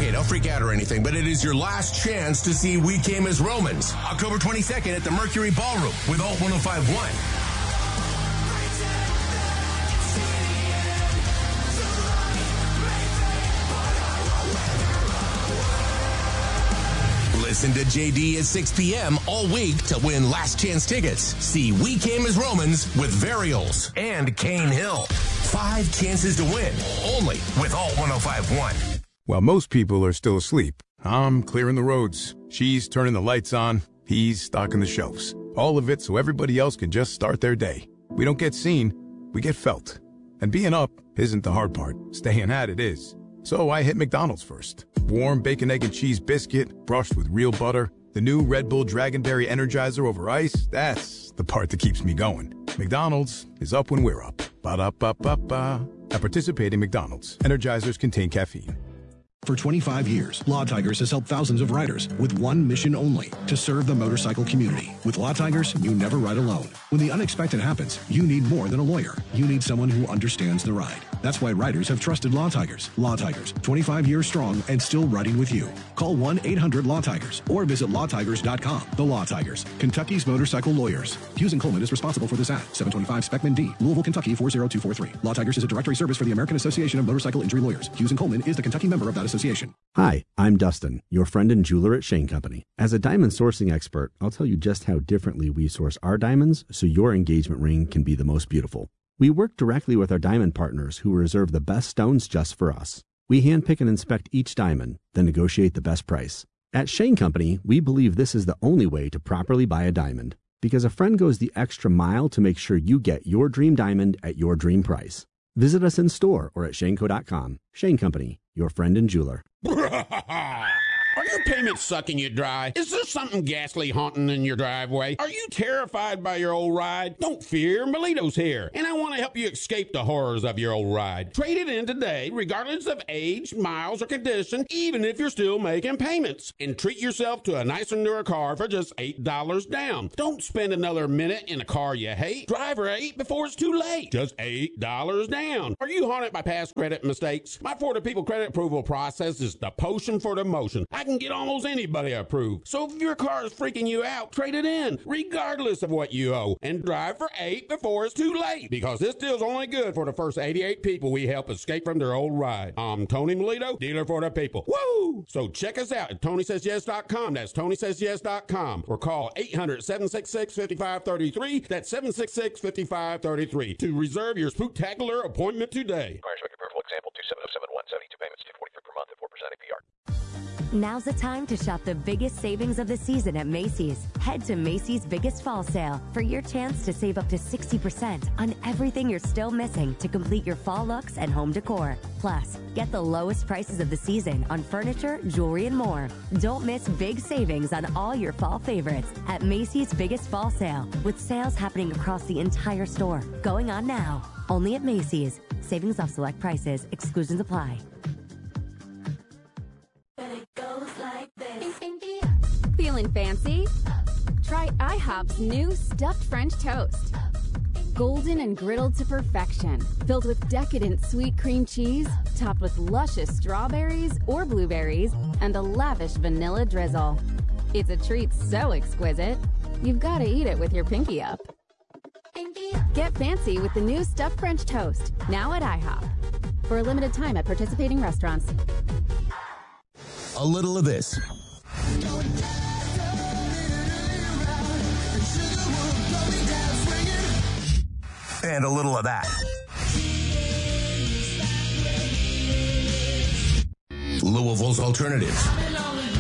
Okay, don't freak out or anything, but it is your last chance to see We Came as Romans. October 22nd at the Mercury Ballroom with Alt 1051. Listen to JD at 6 p.m. all week to win last chance tickets. See We Came as Romans with Varials and Cane Hill. 5 chances to win, only with Alt 1051. While most people are still asleep, I'm clearing the roads. She's turning the lights on. He's stocking the shelves. All of it so everybody else can just start their day. We don't get seen, we get felt. And being up isn't the hard part. Staying at it is. So I hit McDonald's first. Warm bacon, egg, and cheese biscuit, brushed with real butter. The new Red Bull Dragonberry Energizer over ice. That's the part that keeps me going. McDonald's is up when we're up. Ba-da-ba-ba-ba. At participating McDonald's, Energizers contain caffeine. For 25 years, Law Tigers has helped thousands of riders with one mission only, to serve the motorcycle community. With Law Tigers, you never ride alone. When the unexpected happens, you need more than a lawyer. You need someone who understands the ride. That's why riders have trusted Law Tigers. Law Tigers, 25 years strong and still riding with you. Call 1-800-LAW-TIGERS or visit lawtigers.com. The Law Tigers, Kentucky's motorcycle lawyers. Hughes & Coleman is responsible for this ad. 725 Speckman D, Louisville, Kentucky 40243. Law Tigers is a directory service for the American Association of Motorcycle Injury Lawyers. Hughes & Coleman is the Kentucky member of that association. Hi, I'm Dustin, your friend and jeweler at Shane Company. As a diamond sourcing expert, I'll tell you just how differently we source our diamonds so your engagement ring can be the most beautiful. We work directly with our diamond partners who reserve the best stones just for us. We handpick and inspect each diamond, then negotiate the best price. At Shane Company, we believe this is the only way to properly buy a diamond, because a friend goes the extra mile to make sure you get your dream diamond at your dream price. Visit us in store or at shaneco.com. Shane Company, your friend and jeweler. Are your payments sucking you dry? Is there something ghastly haunting in your driveway? Are you terrified by your old ride? Don't fear, Melito's here, and I want to help you escape the horrors of your old ride. Trade it in today, regardless of age, miles, or condition, even if you're still making payments. And treat yourself to a nicer, newer car for just $8 down. Don't spend another minute in a car you hate. Drive right before it's too late. Just $8 down. Are you haunted by past credit mistakes? My Florida People credit approval process is the potion for the motion. I can get almost anybody approved. So if your car is freaking you out, trade it in, regardless of what you owe, and drive for $8 before it's too late, because this deal's only good for the first 88 people we help escape from their old ride. I'm Tony Melito, dealer for the people. Woo! So check us out at TonySaysYes.com. That's TonySaysYes.com. Or call 800-766-5533. That's 766-5533 to reserve your spooktacular appointment today. Example 2707 72 payments, $243 per month at 4% APR. Now's the time to shop the biggest savings of the season at Macy's. Head to Macy's Biggest Fall Sale for your chance to save up to 60% on everything you're still missing to complete your fall looks and home decor. Plus, get the lowest prices of the season on furniture, jewelry, and more. Don't miss big savings on all your fall favorites at Macy's Biggest Fall Sale, with sales happening across the entire store. Going on now. Only at Macy's. Savings off select prices. Exclusions apply. Feeling fancy? Try IHOP's new stuffed French toast. Golden and griddled to perfection, filled with decadent sweet cream cheese, topped with luscious strawberries or blueberries, and a lavish vanilla drizzle. It's a treat so exquisite, you've got to eat it with your pinky up. Get fancy with the new stuffed French toast, now at IHOP. For a limited time at participating restaurants. A little of this. And a little of that. Louisville's Alternative.